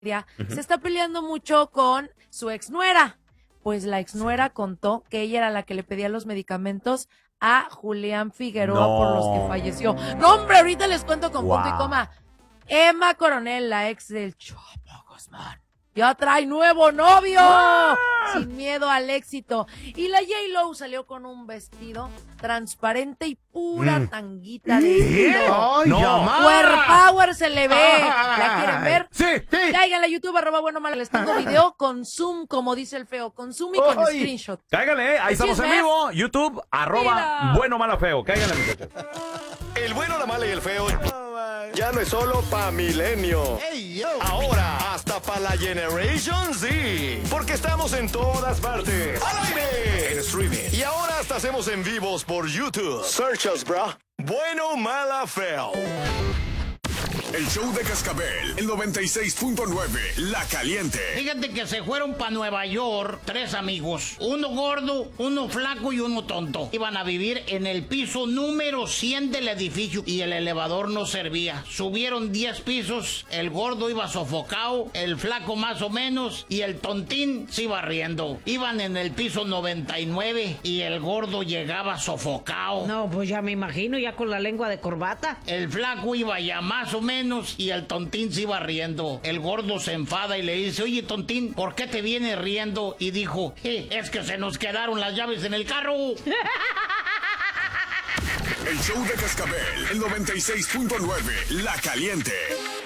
se está peleando mucho con su exnuera. Pues la exnuera contó que ella era la que le pedía los medicamentos a Julián Figueroa por los que falleció. No, hombre, ahorita les cuento con punto y coma. Emma Coronel, la ex del Chapo Guzmán, ya trae nuevo novio, sin miedo al éxito. Y la J-Lo salió con un vestido transparente y pura tanguita de hilo. Power Power se le ve. ¿La quieren ver? Sí. Cáiganle a YouTube, @buenomala. Les tengo video con zoom, como dice el feo, con zoom y con screenshot. Cáiganle, ahí estamos en vivo. YouTube, @buenomalafeo. Cáiganle, muchachos. El bueno, la mala y el feo ya no es solo pa' Milenio. Ahora hasta pa' la Generation Z. Porque estamos en todas partes. ¡Al aire! En streaming. Y ahora hasta hacemos en vivos por YouTube. Search us, bro. Bueno, mala, feo. El show de Cascabel, el 96.9, La Caliente. Fíjate que se fueron para Nueva York 3 amigos. Uno gordo, uno flaco y uno tonto. Iban a vivir en el piso número 100 del edificio y el elevador no servía. Subieron 10 pisos, el gordo iba sofocado, el flaco más o menos y el tontín se iba riendo. Iban en el piso 99 y el gordo llegaba sofocado. No, pues ya me imagino, ya con la lengua de corbata. El flaco iba ya más o menos y el tontín se iba riendo. El gordo se enfada y le dice: oye, tontín, ¿por qué te vienes riendo? Y dijo: es que se nos quedaron las llaves en el carro. El show de Cascabel, el 96.9, La Caliente.